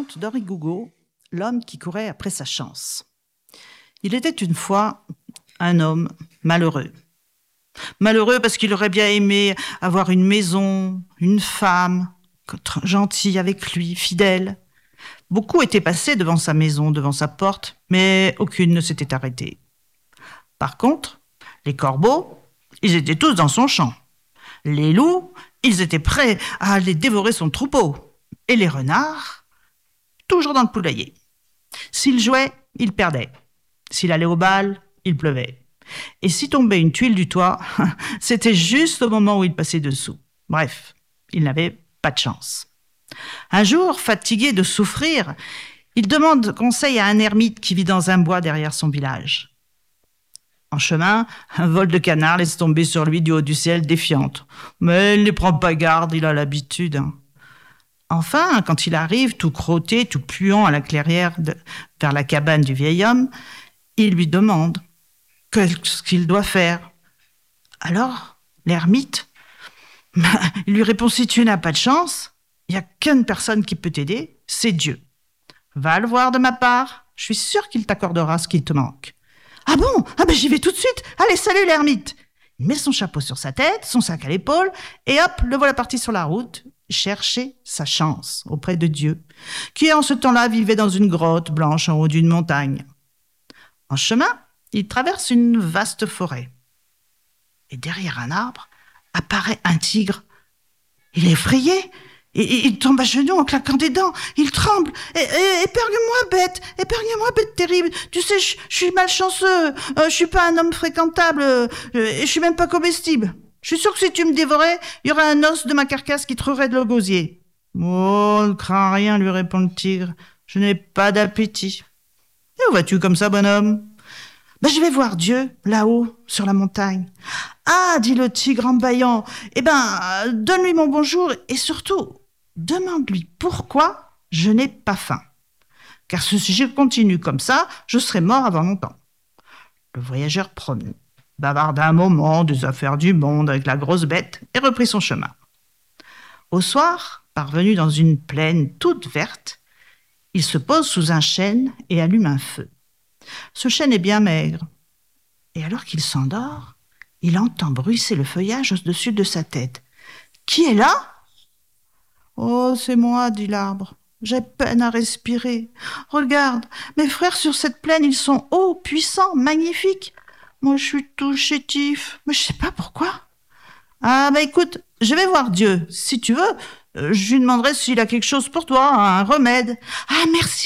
conte d'Henri Gougaud, l'homme qui courait après sa chance. Il était une fois un homme malheureux. Malheureux parce qu'il aurait bien aimé avoir une maison, une femme, gentille avec lui, fidèle. Beaucoup étaient passés devant sa maison, devant sa porte, mais aucune ne s'était arrêtée. Par contre, les corbeaux, ils étaient tous dans son champ. Les loups, ils étaient prêts à aller dévorer son troupeau. Et les renards, toujours dans le poulailler. S'il jouait, il perdait. S'il allait au bal, il pleuvait. Et si tombait une tuile du toit, c'était juste au moment où il passait dessous. Bref, il n'avait pas de chance. Un jour, fatigué de souffrir, il demande conseil à un ermite qui vit dans un bois derrière son village. En chemin, un vol de canard laisse tomber sur lui du haut du ciel défiante. Mais il ne prend pas garde, il a l'habitude. Enfin, quand il arrive, tout crotté, tout puant à la clairière vers la cabane du vieil homme, il lui demande ce qu'il doit faire. Alors, l'ermite, il lui répond « Si tu n'as pas de chance, il n'y a qu'une personne qui peut t'aider, c'est Dieu. Va le voir de ma part, je suis sûr qu'il t'accordera ce qu'il te manque. » « Ah bon ? Ah ben j'y vais tout de suite. Allez, salut l'ermite !» Il met son chapeau sur sa tête, son sac à l'épaule, et hop, le voilà parti sur la route, chercher sa chance auprès de Dieu, qui en ce temps-là vivait dans une grotte blanche en haut d'une montagne. En chemin, il traverse une vaste forêt. Et derrière un arbre apparaît un tigre. Il est effrayé. Et il tombe à genoux en claquant des dents. Il tremble. Épargne-moi, bête terrible. Tu sais, je suis malchanceux. Je suis pas un homme fréquentable. Je suis même pas comestible. Je suis sûr que si tu me dévorais, il y aurait un os de ma carcasse qui trouverait de l'eau gosier. Oh, ne crains rien, lui répond le tigre. Je n'ai pas d'appétit. Et où vas-tu comme ça, bonhomme ? Je vais voir Dieu, là-haut, sur la montagne. Ah, dit le tigre en bâillant, donne-lui mon bonjour et surtout, demande-lui pourquoi je n'ai pas faim. Car si je continue comme ça, je serai mort avant longtemps. Le voyageur promis, bavarda un moment des affaires du monde avec la grosse bête et reprit son chemin. Au soir, parvenu dans une plaine toute verte, il se pose sous un chêne et allume un feu. Ce chêne est bien maigre. Et alors qu'il s'endort, il entend bruisser le feuillage au-dessus de sa tête. « Qui est là ?»« Oh, c'est moi, dit l'arbre. J'ai peine à respirer. Regarde, mes frères sur cette plaine, ils sont hauts, puissants, magnifiques. Moi, je suis tout chétif, mais je sais pas pourquoi. Ah, écoute, je vais voir Dieu. Si tu veux, je lui demanderai s'il a quelque chose pour toi, un remède. Ah, merci.